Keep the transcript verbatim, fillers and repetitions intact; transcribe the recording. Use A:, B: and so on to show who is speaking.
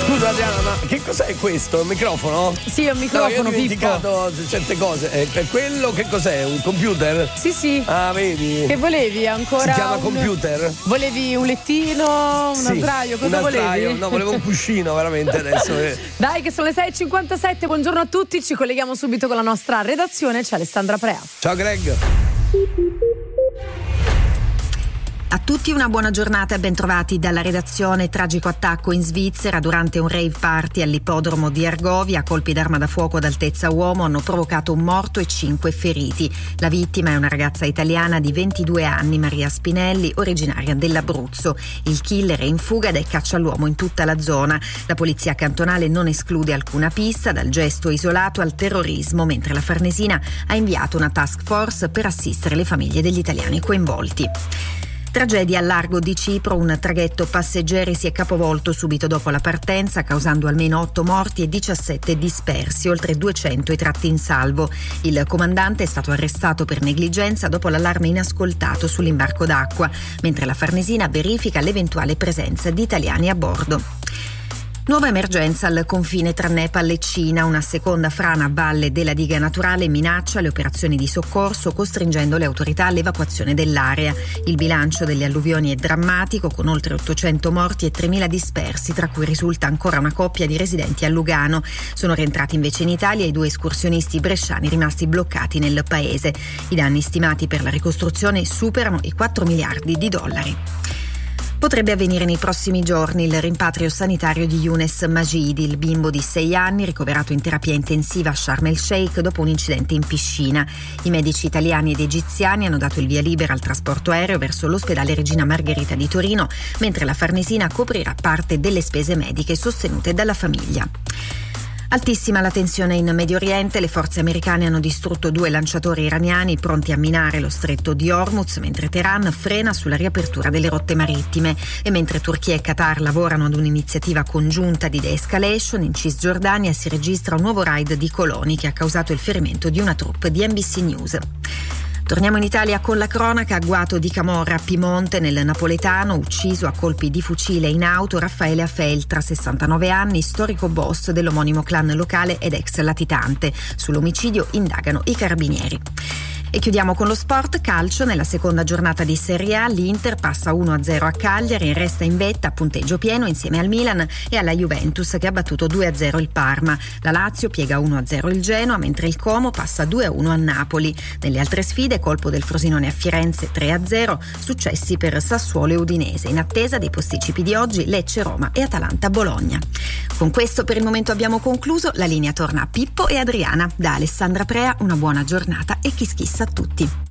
A: Scusa Adriana, ma che cos'è questo? Un microfono?
B: Sì, è un microfono,
A: no, io ho dimenticato
B: Pippo.
A: certe cose. Eh, per quello che cos'è? Un computer?
B: Sì, sì.
A: Ah, vedi?
B: Che volevi ancora?
A: Si chiama
B: un...
A: computer?
B: Volevi un lettino, un
A: sì,
B: astraio, cosa
A: un astraio.
B: volevi?
A: No, volevo un cuscino veramente adesso.
B: Dai, che sono le sei e cinquantasette, buongiorno a tutti, ci colleghiamo subito con la nostra redazione, c'è Alessandra Prea.
A: Ciao Greg.
C: A tutti una buona giornata e bentrovati dalla redazione. Tragico attacco in Svizzera durante un rave party all'ippodromo di Argovia. Colpi d'arma da fuoco ad altezza uomo hanno provocato un morto e cinque feriti. La vittima è una ragazza italiana di ventidue anni, Maria Spinelli, originaria dell'Abruzzo. Il killer è in fuga ed è caccia all'uomo in tutta la zona. La polizia cantonale non esclude alcuna pista, dal gesto isolato al terrorismo, mentre la Farnesina ha inviato una task force per assistere le famiglie degli italiani coinvolti. Tragedia al largo di Cipro, un traghetto passeggeri si è capovolto subito dopo la partenza, causando almeno otto morti e diciassette dispersi, oltre duecento i tratti in salvo. Il comandante è stato arrestato per negligenza dopo l'allarme inascoltato sull'imbarco d'acqua, mentre la Farnesina verifica l'eventuale presenza di italiani a bordo. Nuova emergenza al confine tra Nepal e Cina. Una seconda frana a valle della diga naturale minaccia le operazioni di soccorso, costringendo le autorità all'evacuazione dell'area. Il bilancio delle alluvioni è drammatico, con oltre ottocento morti e tremila dispersi, tra cui risulta ancora una coppia di residenti a Lugano. Sono rientrati invece in Italia i due escursionisti bresciani rimasti bloccati nel paese. I danni stimati per la ricostruzione superano i quattro miliardi di dollari. Potrebbe avvenire nei prossimi giorni il rimpatrio sanitario di Younes Majidi, il bimbo di sei anni ricoverato in terapia intensiva a Sharm el Sheikh dopo un incidente in piscina. I medici italiani ed egiziani hanno dato il via libera al trasporto aereo verso l'ospedale Regina Margherita di Torino, mentre la Farnesina coprirà parte delle spese mediche sostenute dalla famiglia. Altissima la tensione in Medio Oriente, le forze americane hanno distrutto due lanciatori iraniani pronti a minare lo stretto di Hormuz, mentre Teheran frena sulla riapertura delle rotte marittime. E mentre Turchia e Qatar lavorano ad un'iniziativa congiunta di de-escalation, in Cisgiordania si registra un nuovo raid di coloni che ha causato il ferimento di una troupe di N B C News. Torniamo in Italia con la cronaca. Agguato di Camorra a Piemonte, nel napoletano, ucciso a colpi di fucile in auto Raffaele Afeltra, sessantanove anni, storico boss dell'omonimo clan locale ed ex latitante. Sull'omicidio indagano i carabinieri. E chiudiamo con lo sport calcio. Nella seconda giornata di Serie A l'Inter passa uno a zero a Cagliari e resta in vetta a punteggio pieno insieme al Milan e alla Juventus, che ha battuto due a zero il Parma. La Lazio piega uno a zero il Genoa, mentre il Como passa due a uno a Napoli. Nelle altre sfide, colpo del Frosinone a Firenze tre a zero, successi per Sassuolo e Udinese. In attesa dei posticipi di oggi, Lecce Roma e Atalanta Bologna. Con questo per il momento abbiamo concluso. La linea torna a Pippo e Adriana. Da Alessandra Prea una buona giornata e kiss kiss a tutti.